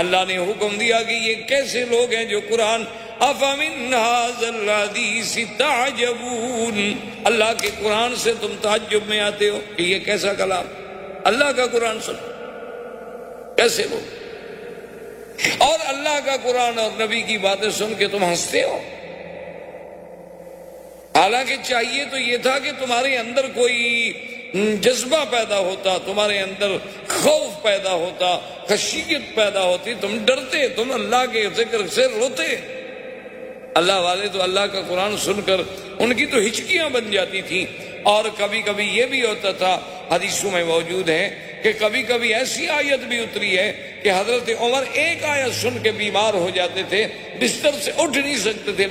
अल्लाह ने हुक्म दिया कि ये कैसे लोग हैं जो कुरान अफमिन हाज़ल हदीस ताजबून, अल्लाह के कुरान से तुम ताज्जुब में आते हो कि ये कैसा कलाम, अल्लाह का कुरान सुन, कैसे लोग, और अल्लाह का कुरान और नबी की बातें सुन के तुम हंसते हो। हालांकि चाहिए तो ये था कि तुम्हारे अंदर कोई जज्बा पैदा होता, तुम्हारे अंदर खौफ पैदा होता, खशियत पैदा होती, तुम डरते, तुम अल्लाह के जिक्र से रोते। अल्लाह वाले तो अल्लाह का कुरान सुनकर उनकी तो हिचकियां बन जाती थी। और कभी कभी ये भी होता था, हदीसों में मौजूद है कि कभी कभी ऐसी आयत भी उतरी है कि हजरत उमर एक आयत सुन के बीमार हो जाते थे, बिस्तर से उठ नहीं सकते थे।